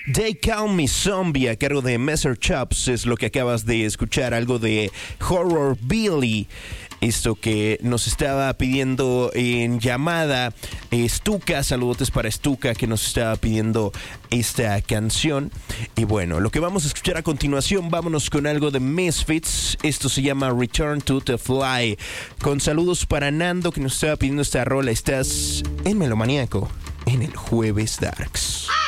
They Call Me Zombie a cargo de Messer Chops es lo que acabas de escuchar, algo de Horror Billy. Esto que nos estaba pidiendo en llamada Stuka, saludotes para Stuka que nos estaba pidiendo esta canción. Y bueno, lo que vamos a escuchar a continuación, vámonos con algo de Misfits. Esto se llama Return to the Fly. Con saludos para Nando que nos estaba pidiendo esta rola. Estás en Melomaníaco, en el Jueves Darks.